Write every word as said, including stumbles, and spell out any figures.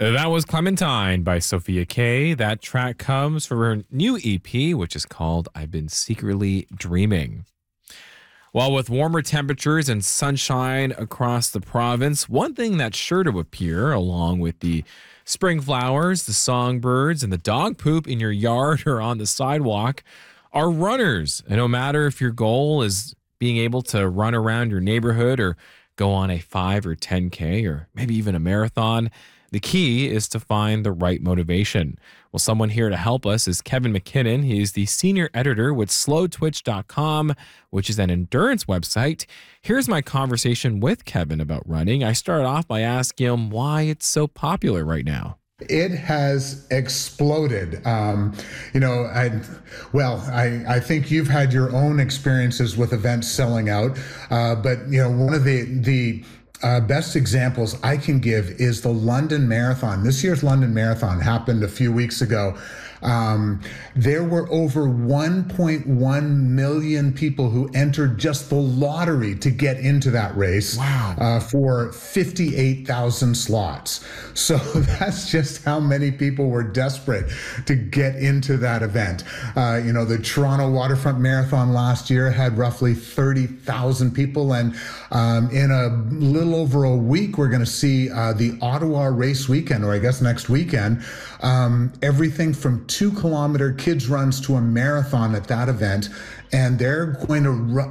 That was Clementine by Sophia Kay. That track comes from her new E P, which is called I've Been Secretly Dreaming. Well, with warmer temperatures and sunshine across the province, one thing that's sure to appear, along with the spring flowers, the songbirds, and the dog poop in your yard or on the sidewalk, are runners. And no matter if your goal is being able to run around your neighborhood or go on a five or ten K or maybe even a marathon, the key is to find the right motivation. Well, someone here to help us is Kevin McKinnon. He is the senior editor with slow twitch dot com, which is an endurance website. Here's my conversation with Kevin about running. I started off by asking him why it's so popular right now. It has exploded. Um, you know, I, well, I, I think you've had your own experiences with events selling out, uh, but, you know, one of the, the Uh, best examples I can give is the London Marathon. This year's London Marathon happened a few weeks ago. Um, there were over one point one million people who entered just the lottery to get into that race. Wow. uh, for fifty-eight thousand slots. So that's just how many people were desperate to get into that event. Uh, you know, the Toronto Waterfront Marathon last year had roughly thirty thousand people. And um, in a little over a week, we're going to see uh, the Ottawa Race Weekend, or I guess next weekend, um, everything from two kilometer kids runs to a marathon at that event. And they're going to ru-